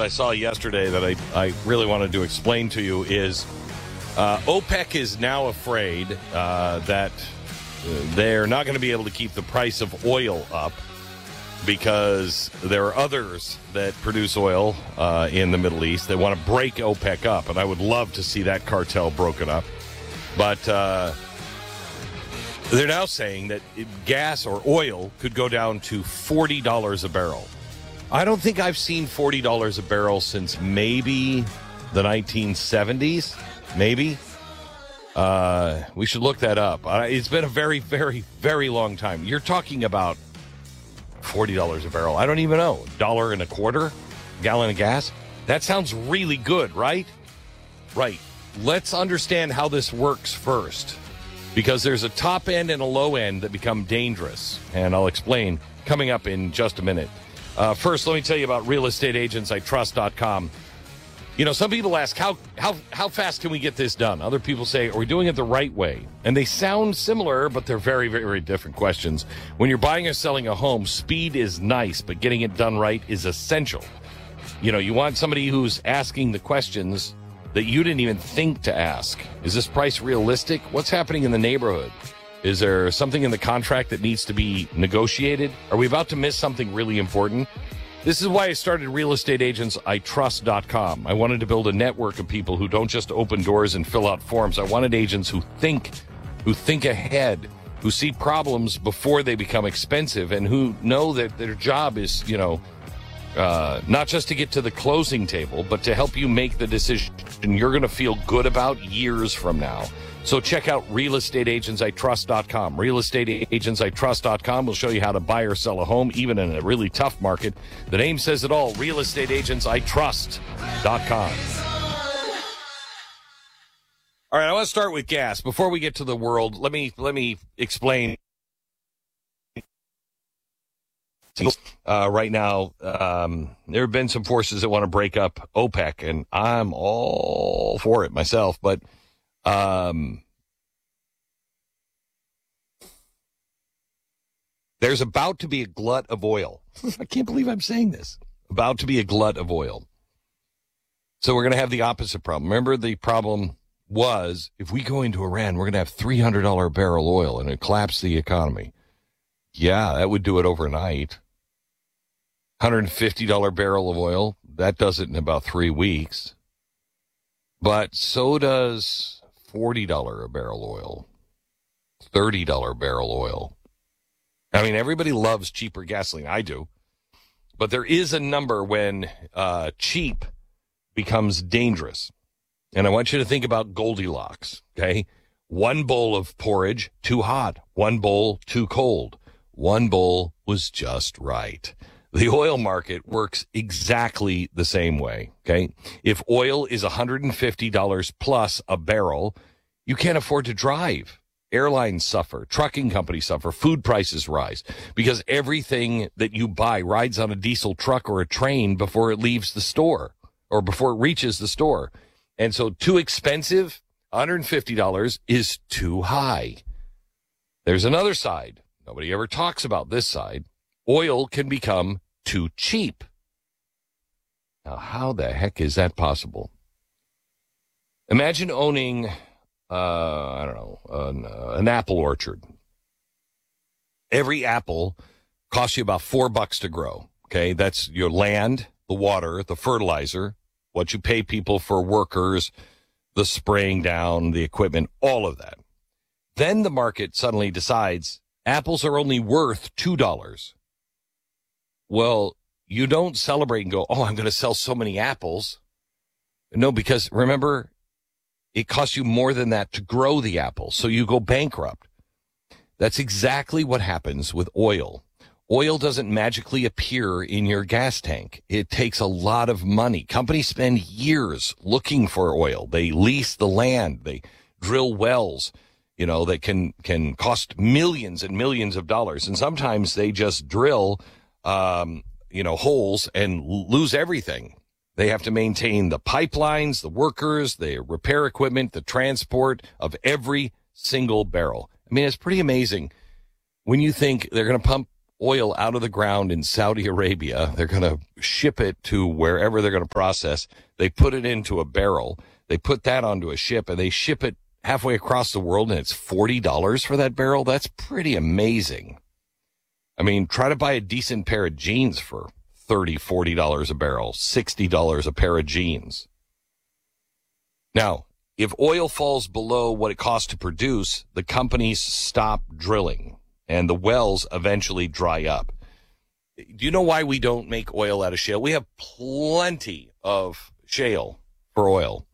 I saw yesterday that I really wanted to explain to you is OPEC is now afraid that they're not going to be able to keep the price of oil up because there are others that produce oil in the Middle East that want to break OPEC up. And I would love to see that cartel broken up. But they're now saying that gas or oil could go down to $40 a barrel. I don't think I've seen $40 a barrel since maybe the 1970s. Maybe. We should look that up. It's been a very, very, very long time. You're talking about $40 a barrel. I don't even know. $1.25 gallon of gas. That sounds really good, right? Right. Let's understand how this works first, because there's a top end and a low end that become dangerous, and I'll explain coming up in just a minute. First, let me tell you about realestateagentsitrust.com. You know, some people ask, how fast can we get this done? Other people say, are we doing it the right way? And they sound similar, but they're very, very, very different questions. When you're buying or selling a home, speed is nice, but getting it done right is essential. You know, you want somebody who's asking the questions that you didn't even think to ask. Is this price realistic? What's happening in the neighborhood? Is there something in the contract that needs to be negotiated? Are we about to miss something really important? This is why I started realestateagentsitrust.com. I wanted to build a network of people who don't just open doors and fill out forms. I wanted agents who think ahead, who see problems before they become expensive, and who know that their job is, not just to get to the closing table, but to help you make the decision you're going to feel good about years from now. So check out realestateagentsitrust.com. Realestateagentsitrust.com will show you how to buy or sell a home, even in a really tough market. The name says it all, realestateagentsitrust.com. All right, I want to start with gas. Before we get to the world, let me explain. Right now, there have been some forces that want to break up OPEC, and I'm all for it myself, but there's about to be a glut of oil. I can't believe I'm saying this. About to be a glut of oil. So we're going to have the opposite problem. Remember, the problem was, if we go into Iran, we're going to have $300 a barrel oil, and it collapsed the economy. Yeah, that would do it overnight. $150 barrel of oil, that does it in about 3 weeks. But so does $40 a barrel oil, $30 barrel oil. I mean, everybody loves cheaper gasoline. I do. But there is a number when cheap becomes dangerous. And I want you to think about Goldilocks, okay? One bowl of porridge, too hot. One bowl, too cold. One bowl was just right. The oil market works exactly the same way, okay? If oil is $150 plus a barrel, you can't afford to drive. Airlines suffer, trucking companies suffer, food prices rise, because everything that you buy rides on a diesel truck or a train before it leaves the store or before it reaches the store. And so too expensive, $150 is too high. There's another side. Nobody ever talks about this side. Oil can become too cheap. Now, how the heck is that possible? Imagine owning, an apple orchard. Every apple costs you about $4 to grow. Okay, that's your land, the water, the fertilizer, what you pay people for workers, the spraying down, the equipment, all of that. Then the market suddenly decides apples are only worth $2. Well, you don't celebrate and go, oh, I'm going to sell so many apples. No, because remember, it costs you more than that to grow the apple, so you go bankrupt. That's exactly what happens with oil. Oil doesn't magically appear in your gas tank. It takes a lot of money. Companies spend years looking for oil. They lease the land. They drill wells, that can cost millions and millions of dollars. And sometimes they just drill holes and lose everything. They have to maintain the pipelines, the workers, the repair equipment, the transport of every single barrel. I mean, it's pretty amazing when you think they're going to pump oil out of the ground in Saudi Arabia. They're going to ship it to wherever they're going to process. They put it into a barrel. They put that onto a ship, and they ship it halfway across the world, and it's $40 for that barrel. That's pretty amazing. I mean, try to buy a decent pair of jeans for $30, $40 a barrel, $60 a pair of jeans. Now, if oil falls below what it costs to produce, the companies stop drilling and the wells eventually dry up. Do you know why we don't make oil out of shale? We have plenty of shale for oil.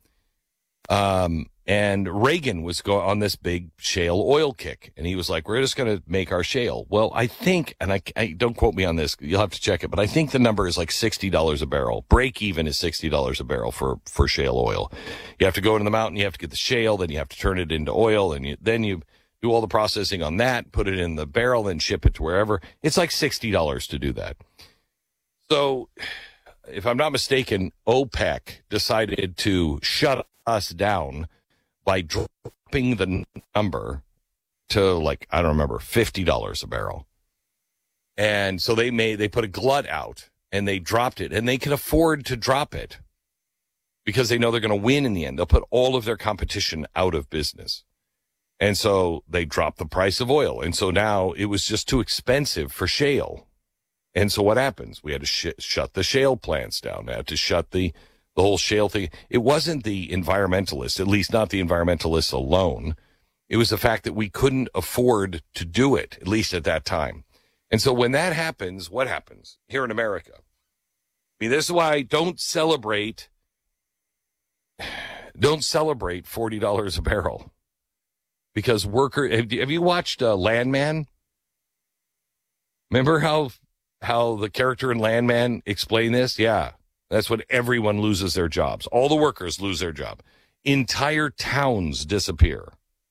And Reagan was on this big shale oil kick, and he was like, we're just going to make our shale. Well, I think, and I don't quote me on this, you'll have to check it, but I think the number is like $60 a barrel. Break even is $60 a barrel for shale oil. You have to go into the mountain, you have to get the shale, then you have to turn it into oil, and then you do all the processing on that, put it in the barrel, then ship it to wherever. It's like $60 to do that. So, if I'm not mistaken, OPEC decided to shut us down by dropping the number to, like, I don't remember, $50 a barrel. And so they put a glut out and they dropped it, and they can afford to drop it because they know they're going to win in the end. They'll put all of their competition out of business. And so they dropped the price of oil. And so now it was just too expensive for shale. And so what happens? We had to shut the shale plants down. We had to shut the whole shale thing. It wasn't the environmentalists, at least not the environmentalists alone. It was the fact that we couldn't afford to do it, at least at that time. And so when that happens, what happens here in America? I mean, this is why don't celebrate $40 a barrel. Because have you watched Landman? Remember how the character in Landman explained this? Yeah. That's when everyone loses their jobs. All the workers lose their job. Entire towns disappear.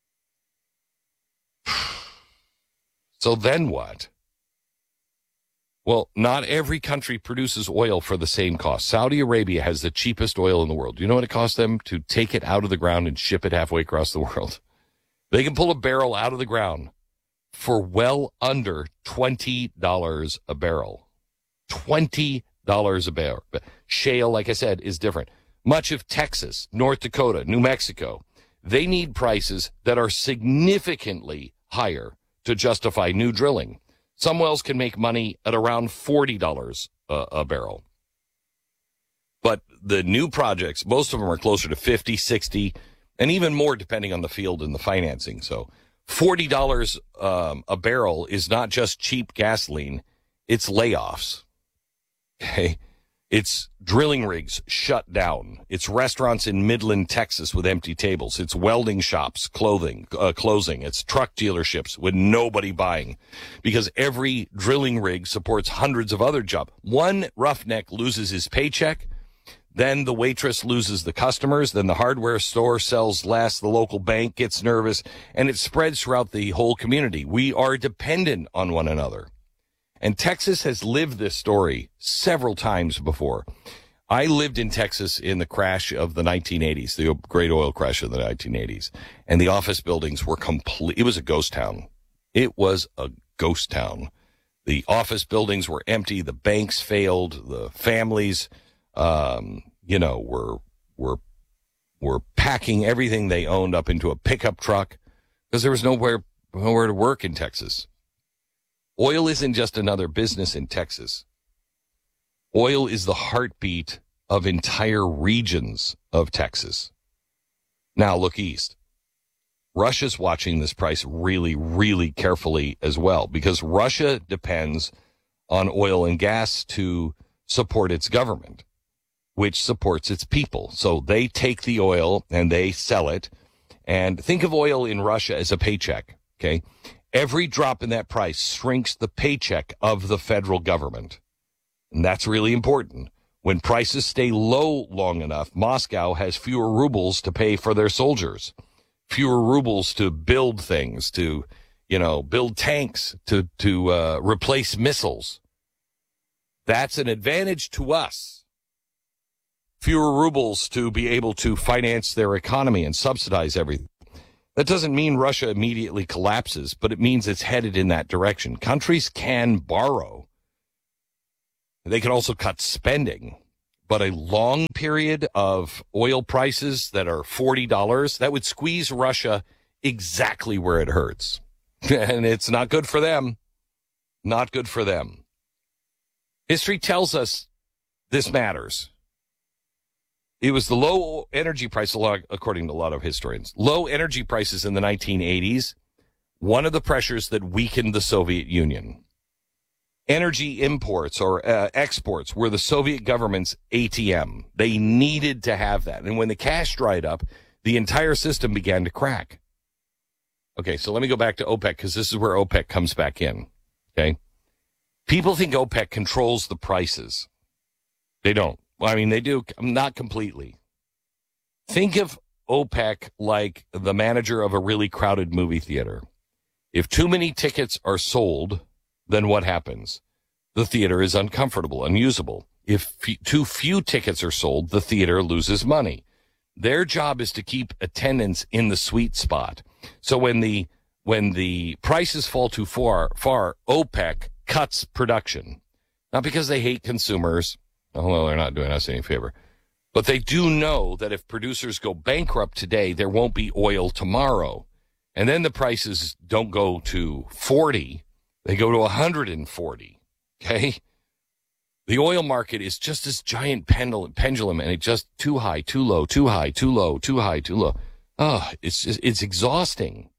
So then what? Well, not every country produces oil for the same cost. Saudi Arabia has the cheapest oil in the world. Do you know what it costs them to take it out of the ground and ship it halfway across the world? They can pull a barrel out of the ground for well under $20 a barrel. $20 a barrel. Shale, like I said, is different. Much of Texas, North Dakota, New Mexico, they need prices that are significantly higher to justify new drilling. Some wells can make money at around $40 a barrel. But the new projects, most of them are closer to 50, 60, and even more depending on the field and the financing. So $40 a barrel is not just cheap gasoline, it's layoffs. Okay, it's drilling rigs shut down. It's restaurants in Midland, Texas with empty tables. It's welding shops closing. It's truck dealerships with nobody buying because every drilling rig supports hundreds of other jobs. One roughneck loses his paycheck. Then the waitress loses the customers. Then the hardware store sells less. The local bank gets nervous, and it spreads throughout the whole community. We are dependent on one another. And Texas has lived this story several times before. I lived in Texas in the crash of the 1980s, the great oil crash of the 1980s. And the office buildings were complete. It was a ghost town. It was a ghost town. The office buildings were empty. The banks failed. The families, were packing everything they owned up into a pickup truck because there was nowhere to work in Texas. Oil isn't just another business in Texas. Oil is the heartbeat of entire regions of Texas. Now look east. Russia's watching this price really, really carefully as well because Russia depends on oil and gas to support its government, which supports its people. So they take the oil and they sell it. And think of oil in Russia as a paycheck, okay? Every drop in that price shrinks the paycheck of the federal government. And that's really important. When prices stay low long enough, Moscow has fewer rubles to pay for their soldiers, fewer rubles to build things, to, build tanks, to replace missiles. That's an advantage to us. Fewer rubles to be able to finance their economy and subsidize everything. That doesn't mean Russia immediately collapses, but it means it's headed in that direction. Countries can borrow. They can also cut spending. But a long period of oil prices that are $40, that would squeeze Russia exactly where it hurts. And it's not good for them. Not good for them. History tells us this matters. It was the low energy price, according to a lot of historians, low energy prices in the 1980s, one of the pressures that weakened the Soviet Union. Energy imports or exports were the Soviet government's ATM. They needed to have that. And when the cash dried up, the entire system began to crack. Okay, so let me go back to OPEC because this is where OPEC comes back in. Okay? People think OPEC controls the prices. They don't. Well, I mean, they do, not completely. Think of OPEC like the manager of a really crowded movie theater. If too many tickets are sold, then what happens? The theater is uncomfortable, unusable. If too few tickets are sold, the theater loses money. Their job is to keep attendance in the sweet spot. So when the prices fall too far, OPEC cuts production. Not because they hate consumers. Oh, well, they're not doing us any favor. But they do know that if producers go bankrupt today, there won't be oil tomorrow. And then the prices don't go to 40. They go to 140, okay? The oil market is just this giant pendulum, and it just too high, too low, too high, too low, too high, too low. Oh, it's exhausting.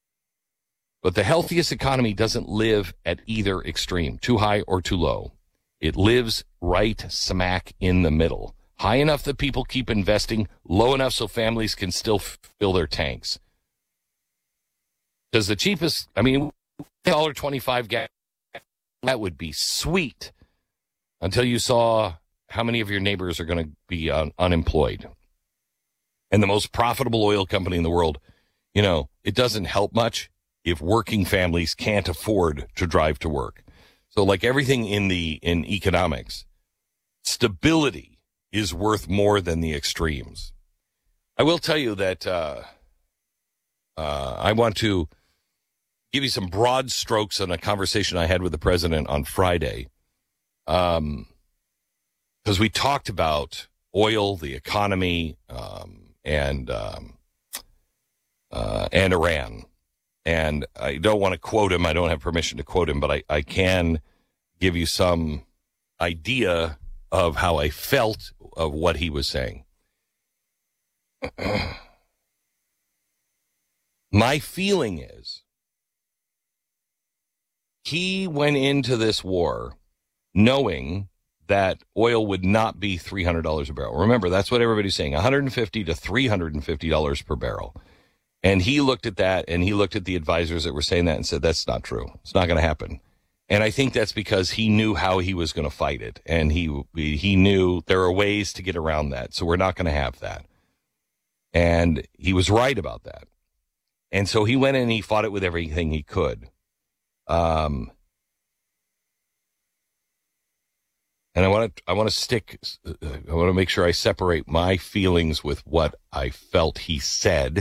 But the healthiest economy doesn't live at either extreme, too high or too low. It lives right smack in the middle. High enough that people keep investing, low enough so families can still fill their tanks. Because the cheapest, I mean, $1.25 gas, that would be sweet until you saw how many of your neighbors are going to be unemployed. And the most profitable oil company in the world, you know, it doesn't help much if working families can't afford to drive to work. So like everything in economics, stability is worth more than the extremes. I will tell you that I want to give you some broad strokes on a conversation I had with the president on Friday. Because we talked about oil, the economy, and Iran. And I don't want to quote him. I don't have permission to quote him, but I can give you some idea of how I felt of what he was saying. My feeling is he went into this war knowing that oil would not be $300 a barrel. Remember, that's what everybody's saying, $150 to $350 per barrel. And he looked at that, and he looked at the advisors that were saying that and said, that's not true. It's not going to happen. And I think that's because he knew how he was going to fight it. And he knew there are ways to get around that. So we're not going to have that. And he was right about that. And so he went in and he fought it with everything he could. And I want to make sure I separate my feelings with what I felt he said.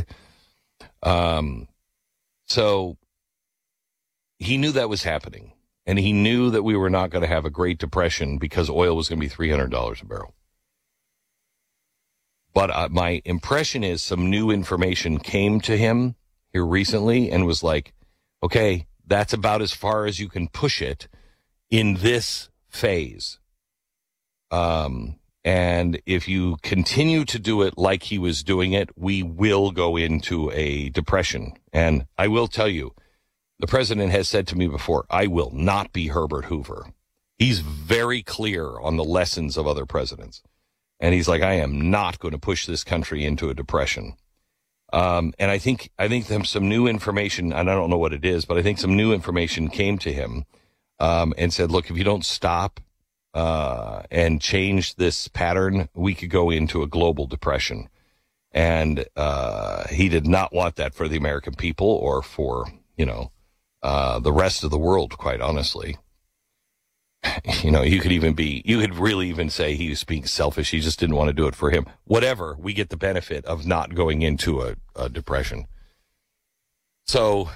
So he knew that was happening, and he knew that we were not going to have a Great Depression because oil was going to be $300 a barrel. But my impression is some new information came to him here recently and was like, okay, that's about as far as you can push it in this phase. And if you continue to do it like he was doing it, we will go into a depression. And I will tell you, the president has said to me before, I will not be Herbert Hoover. He's very clear on the lessons of other presidents. And he's like, I am not going to push this country into a depression. And I think some new information, and I don't know what it is, but I think some new information came to him, and said, look, if you don't stop, and change this pattern, we could go into a global depression. And he did not want that for the American people or for, the rest of the world, quite honestly. You could really even say he was being selfish. He just didn't want to do it for him. Whatever, we get the benefit of not going into a depression. So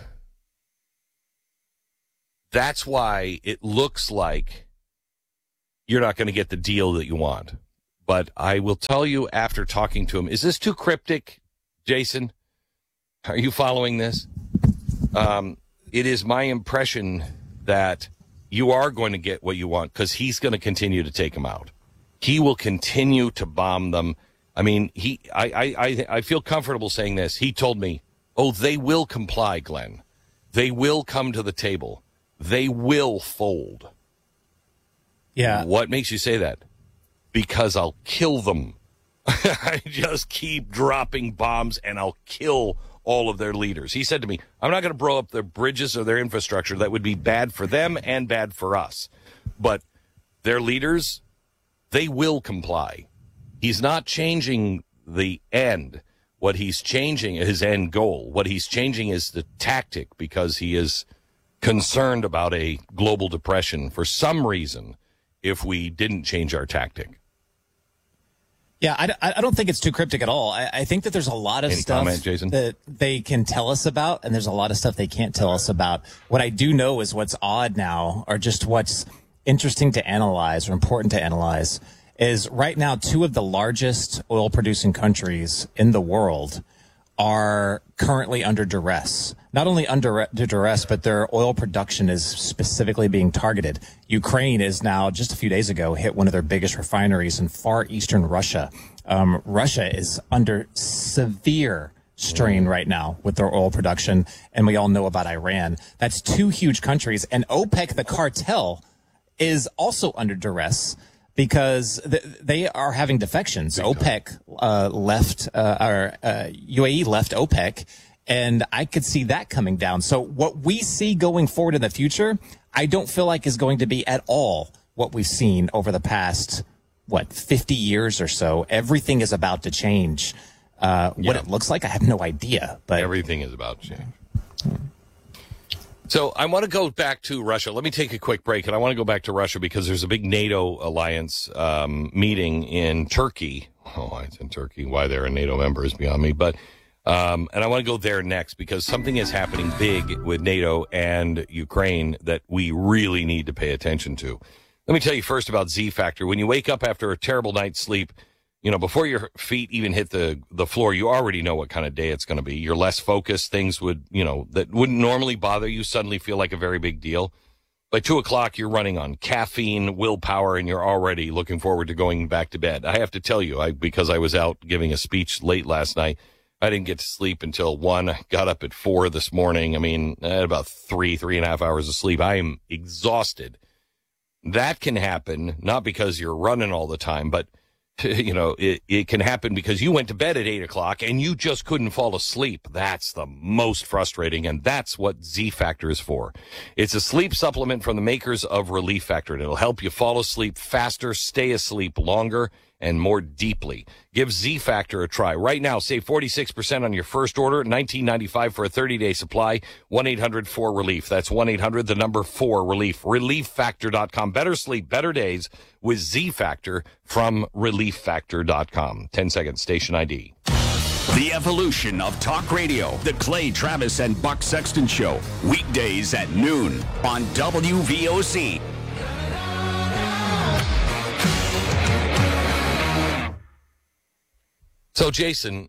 that's why it looks like you're not going to get the deal that you want. But I will tell you after talking to him, is this too cryptic, Jason? Are you following this? It is my impression that you are going to get what you want because he's going to continue to take them out. He will continue to bomb them. I mean, I feel comfortable saying this. He told me, they will comply, Glenn. They will come to the table. They will fold. Yeah. What makes you say that? Because I'll kill them. I just keep dropping bombs and I'll kill all of their leaders. He said to me, I'm not going to blow up their bridges or their infrastructure. That would be bad for them and bad for us. But their leaders, they will comply. He's not changing the end. What he's changing is his end goal. What he's changing is the tactic because he is concerned about a global depression for some reason if we didn't change our tactic. Yeah, I don't think it's too cryptic at all. I think that there's a lot of stuff that they can tell us about, and there's a lot of stuff they can't tell us about. What I do know is what's odd now, or just what's interesting to analyze or important to analyze, is right now 2 of the largest oil-producing countries in the world are currently under duress. Not only under duress, but their oil production is specifically being targeted. Ukraine is now, just a few days ago, hit one of their biggest refineries in far eastern Russia. Russia is under severe strain right now with their oil production, and we all know about Iran. That's 2 huge countries, and OPEC, the cartel, is also under duress because they are having defections. OPEC UAE left OPEC, and I could see that coming down. So what we see going forward in the future, I don't feel like is going to be at all what we've seen over the past, 50 years or so. Everything is about to change. What it looks like, I have no idea. But everything is about to change. So I want to go back to Russia. Let me take a quick break, and I want to go back to Russia because there's a big NATO alliance meeting in Turkey. Oh, it's in Turkey. Why they're a NATO member is beyond me. But and I want to go there next because something is happening big with NATO and Ukraine that we really need to pay attention to. Let me tell you first about Z Factor. When you wake up after a terrible night's sleep, before your feet even hit the floor, you already know what kind of day it's going to be. You're less focused. Things would, that wouldn't normally bother you suddenly feel like a very big deal. By 2:00, you're running on caffeine, willpower, and you're already looking forward to going back to bed. I have to tell you, because I was out giving a speech late last night, I didn't get to sleep until 1. I got up at 4 this morning. I mean, I had about 3.5 hours of sleep. I am exhausted. That can happen, not because you're running all the time, but it can happen because you went to bed at 8:00 and you just couldn't fall asleep. That's the most frustrating, and that's what Z Factor is for. It's a sleep supplement from the makers of Relief Factor, and it'll help you fall asleep faster, stay asleep longer, and more deeply. Give Z Factor a try. Right now, save 46% on your first order, $19.95 for a 30-day supply, 1-800-4RELIEF. That's 1-800-4RELIEF. ReliefFactor.com. Better sleep, better days with Z Factor from ReliefFactor.com. 10 seconds, station ID. The evolution of talk radio. The Clay Travis and Buck Sexton Show. Weekdays at noon on WVOC. So, Jason,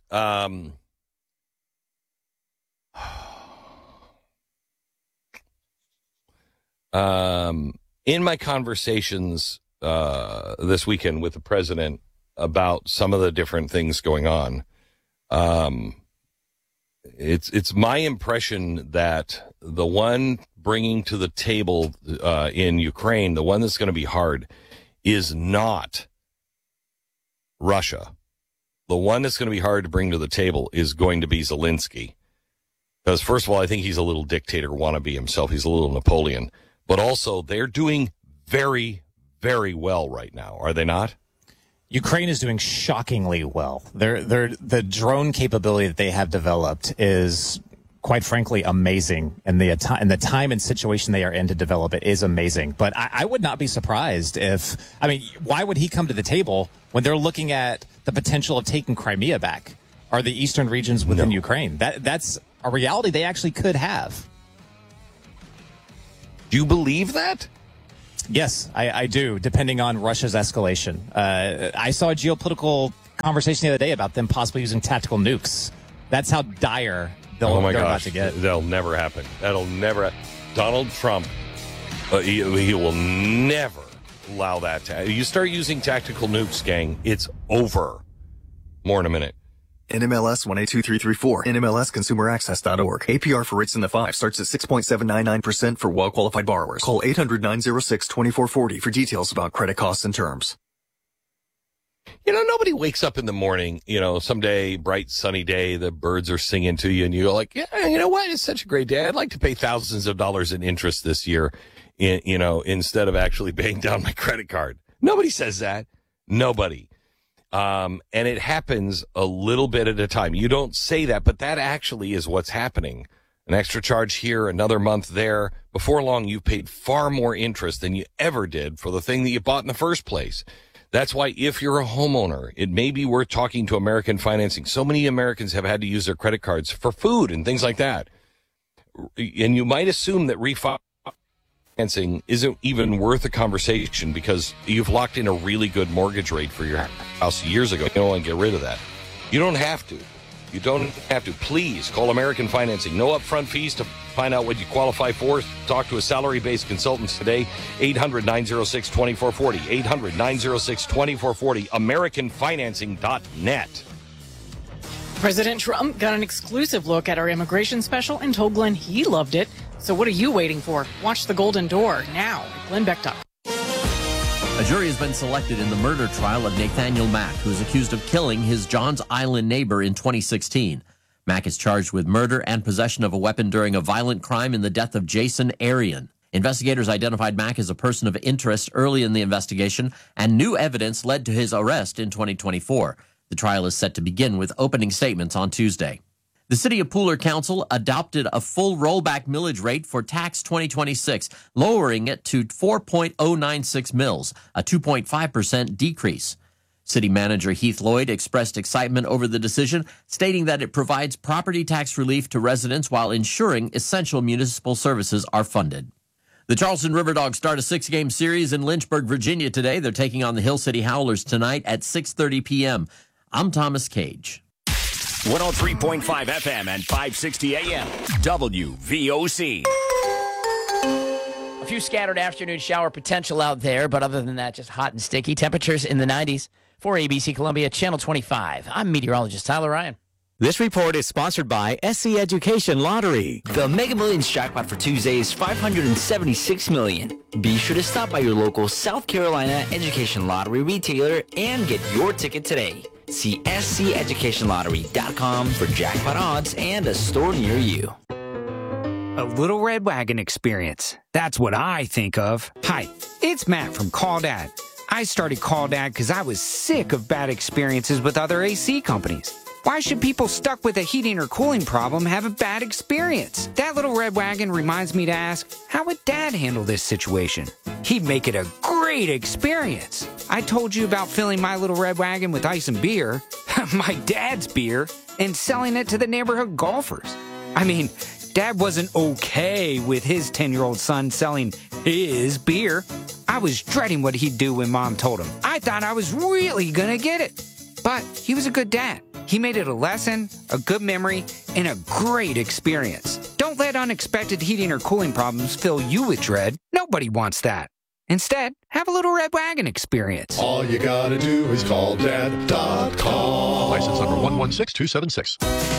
in my conversations this weekend with the president about some of the different things going on, it's my impression that the one bringing to the table in Ukraine, the one that's going to be hard, is not Russia. The one that's going to be hard to bring to the table is going to be Zelensky. Because, first of all, I think he's a little dictator wannabe himself. He's a little Napoleon. But also, they're doing very, very well right now, are they not? Ukraine is doing shockingly well. The drone capability that they have developed is, quite frankly, amazing. And the time and situation they are in to develop it is amazing. But I would not be surprised why would he come to the table when they're looking at the potential of taking Crimea back or the eastern regions within Ukraine? That's a reality they actually could have. Do you believe that? Yes, I do, depending on Russia's escalation. I saw a geopolitical conversation the other day about them possibly using tactical nukes. That's how dire they're about to get. That'll never happen. That'll never. Donald Trump, he will never allow that to. You start using tactical nukes, gang, it's over. More in a minute. NMLS 182334. NMLSConsumerAccess.org. APR for rates in the 5 starts at 6.799% for well-qualified borrowers. Call 800-906-2440 for details about credit costs and terms. You know, nobody wakes up in the morning, someday, bright, sunny day, the birds are singing to you, and you go like, yeah, you know what? It's such a great day. I'd like to pay thousands of dollars in interest this year, instead of actually paying down my credit card. Nobody says that. Nobody. And it happens a little bit at a time. You don't say that, but that actually is what's happening. An extra charge here, another month there. Before long, you've paid far more interest than you ever did for the thing that you bought in the first place. That's why if you're a homeowner, it may be worth talking to American Financing. So many Americans have had to use their credit cards for food and things like that. And you might assume that refinancing isn't even worth a conversation because you've locked in a really good mortgage rate for your house years ago. You don't want to get rid of that. You don't have to. You don't have to. Please call American Financing. No upfront fees to find out what you qualify for. Talk to a salary-based consultant today. 800-906-2440. 800-906-2440. AmericanFinancing.net. President Trump got an exclusive look at our immigration special and told Glenn he loved it. So what are you waiting for? Watch The Golden Door now at GlennBeck.com. A jury has been selected in the murder trial of Nathaniel Mack, who is accused of killing his Johns Island neighbor in 2016. Mack is charged with murder and possession of a weapon during a violent crime in the death of Jason Arian. Investigators identified Mack as a person of interest early in the investigation, and new evidence led to his arrest in 2024. The trial is set to begin with opening statements on Tuesday. The City of Pooler Council adopted a full rollback millage rate for tax 2026, lowering it to 4.096 mils, a 2.5% decrease. City Manager Heath Lloyd expressed excitement over the decision, stating that it provides property tax relief to residents while ensuring essential municipal services are funded. The Charleston River Dogs start a 6-game series in Lynchburg, Virginia today. They're taking on the Hill City Howlers tonight at 6:30 p.m. I'm Thomas Cage. 103.5 FM and 560 AM, WVOC. A few scattered afternoon shower potential out there, but other than that, just hot and sticky. Temperatures in the 90s. For ABC Columbia, Channel 25, I'm meteorologist Tyler Ryan. This report is sponsored by SC Education Lottery. The Mega Millions jackpot for Tuesday is $576 million. Be sure to stop by your local South Carolina Education Lottery retailer and get your ticket today. See SCEducationLottery.com for jackpot odds and a store near you. A Little Red Wagon experience. That's what I think of. Hi, it's Matt from Call Dad. I started Call Dad because I was sick of bad experiences with other AC companies. Why should people stuck with a heating or cooling problem have a bad experience? That Little Red Wagon reminds me to ask, how would Dad handle this situation? He'd make it a great experience. I told you about filling my Little Red Wagon with ice and beer, my dad's beer, and selling it to the neighborhood golfers. I mean, Dad wasn't okay with his 10-year-old son selling his beer. I was dreading what he'd do when Mom told him. I thought I was really gonna get it. But he was a good dad. He made it a lesson, a good memory, and a great experience. Don't let unexpected heating or cooling problems fill you with dread. Nobody wants that. Instead, have a Little Red Wagon experience. All you gotta do is call Dad.com. License number 116276.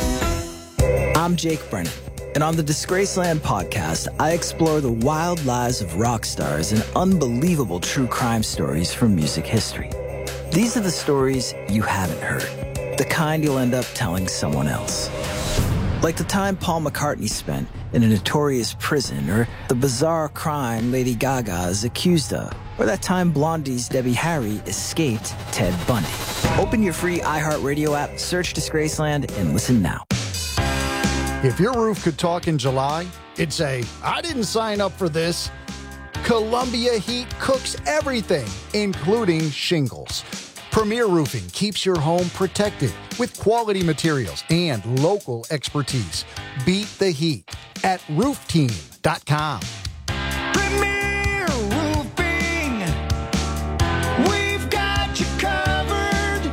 I'm Jake Brennan, and on the Disgraceland podcast, I explore the wild lives of rock stars and unbelievable true crime stories from music history. These are the stories you haven't heard, the kind you'll end up telling someone else. Like the time Paul McCartney spent in a notorious prison, or the bizarre crime Lady Gaga is accused of, or that time Blondie's Debbie Harry escaped Ted Bundy. Open your free iHeartRadio app, search Disgraceland, and listen now. If your roof could talk in July, it'd say, I didn't sign up for this. Columbia Heat cooks everything, including shingles. Premier Roofing keeps your home protected with quality materials and local expertise. Beat the heat at roofteam.com. Premier Roofing, we've got you covered.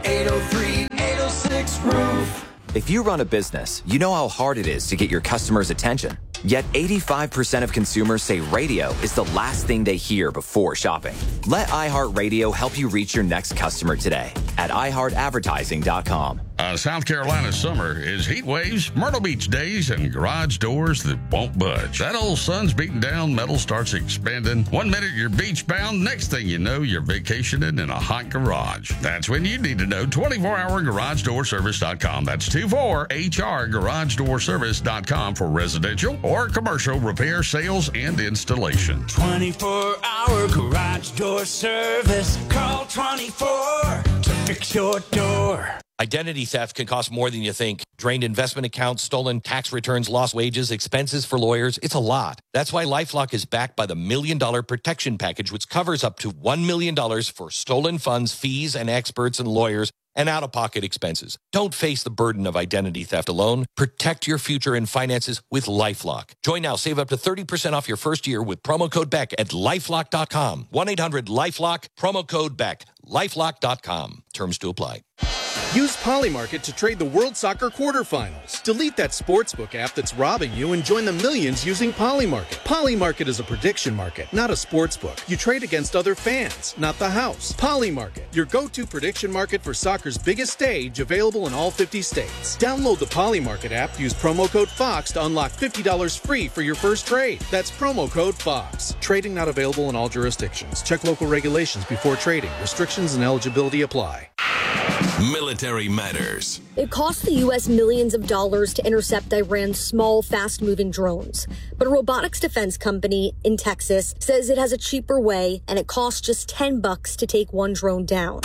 803-806-ROOF. If you run a business, you know how hard it is to get your customers' attention. Yet 85% of consumers say radio is the last thing they hear before shopping. Let iHeartRadio help you reach your next customer today at iHeartAdvertising.com. South Carolina's summer is heat waves, Myrtle Beach days, and garage doors that won't budge. That old sun's beating down, metal starts expanding. 1 minute you're beach bound, next thing you know, you're vacationing in a hot garage. That's when you need to know 24-hour GarageDoorService.com. That's 24HR GarageDoorService.com for residential or commercial repair, sales, and installation. 24-hour garage door service. Call 24 to fix your door. Identity theft can cost more than you think. Drained investment accounts, stolen tax returns, lost wages, expenses for lawyers. It's a lot. That's why LifeLock is backed by the $1 Million Protection Package, which covers up to $1 million for stolen funds, fees, and experts and lawyers, and out-of-pocket expenses. Don't face the burden of identity theft alone. Protect your future and finances with LifeLock. Join now. Save up to 30% off your first year with promo code BECK at LifeLock.com. 1-800-LifeLock, promo code BECK. LifeLock.com. Terms to apply. Use Polymarket to trade the World Soccer quarterfinals. Delete that sportsbook app that's robbing you and join the millions using Polymarket. Polymarket is a prediction market, not a sportsbook. You trade against other fans, not the house. Polymarket, your go-to prediction market for soccer's biggest stage, available in all 50 states. Download the Polymarket app, use promo code FOX to unlock $50 free for your first trade. That's promo code FOX. Trading not available in all jurisdictions. Check local regulations before trading. Restrictions and eligibility apply. Military Matters. It cost the U.S. millions of dollars to intercept Iran's small, fast-moving drones. But a robotics defense company in Texas says it has a cheaper way, and it costs just $10 to take one drone down.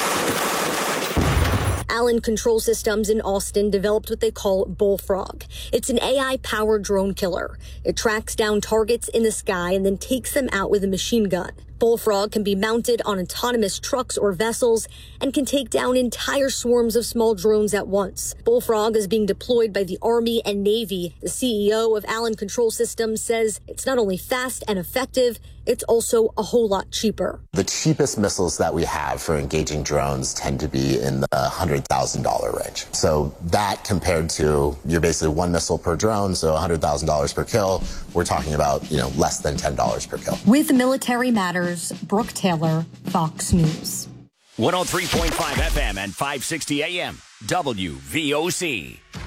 Allen Control Systems in Austin developed what they call Bullfrog. It's an AI-powered drone killer. It tracks down targets in the sky and then takes them out with a machine gun. Bullfrog can be mounted on autonomous trucks or vessels and can take down entire swarms of small drones at once. Bullfrog is being deployed by the Army and Navy. The CEO of Allen Control Systems says it's not only fast and effective, it's also a whole lot cheaper. The cheapest missiles that we have for engaging drones tend to be in the $100,000 range. So that compared to you're basically one missile per drone, so $100,000 per kill, we're talking about, less than $10 per kill. With Military Matters, Brooke Taylor, Fox News. 103.5 FM and 560 AM, WVOC.